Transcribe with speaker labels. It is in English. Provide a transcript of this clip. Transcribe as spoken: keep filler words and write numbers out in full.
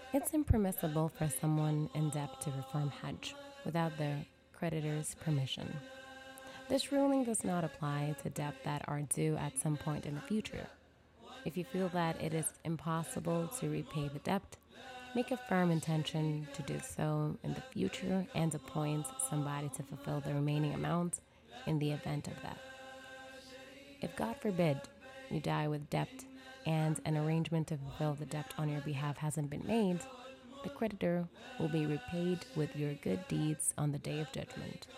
Speaker 1: It's impermissible for someone in debt to perform Hajj without the creditor's permission. This ruling does not apply to debt that are due at some point in the future. If you feel that it is impossible to repay the debt, make a firm intention to do so in the future and appoint somebody to fulfill the remaining amount in the event of that. If, God forbid, you die with debt and an arrangement to fulfill the debt on your behalf hasn't been made, the creditor will be repaid with your good deeds on the day of judgment.